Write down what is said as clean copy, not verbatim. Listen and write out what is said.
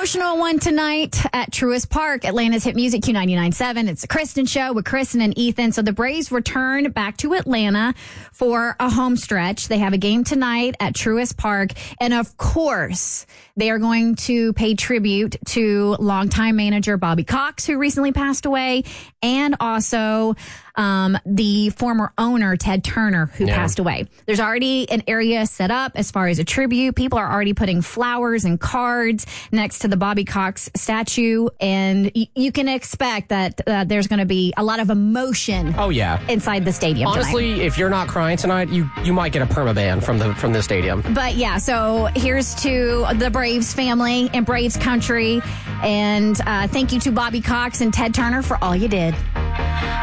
emotional one tonight at Truist Park, Atlanta's hit music Q99.7. It's the Kristen Show with Kristen and Ethan. So the Braves return back to Atlanta for a home stretch. They have a game tonight at Truist Park. And of course, they are going to pay tribute to longtime manager Bobby Cox, who recently passed away, and also the former owner, Ted Turner, who passed away. There's already an area set up as far as a tribute. People are already putting flowers and cards next to the Bobby Cox statue, and you can expect that there's going to be a lot of emotion inside the stadium Honestly, tonight. if you're not crying tonight, you might get a permaban from the stadium. But yeah, so here's to the Braves family and Braves country, and thank you to Bobby Cox and Ted Turner for all you did.